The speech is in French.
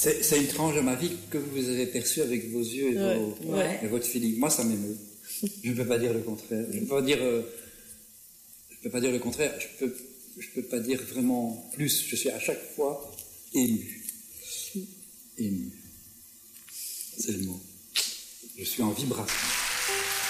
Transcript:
C'est une tranche de ma vie que vous avez perçue avec vos yeux et votre feeling. Moi, ça m'émeut. Je ne peux pas dire le contraire. Je ne peux pas dire le contraire. Je peux pas dire vraiment plus. Je suis à chaque fois ému. Ému. C'est le mot. Je suis en vibration.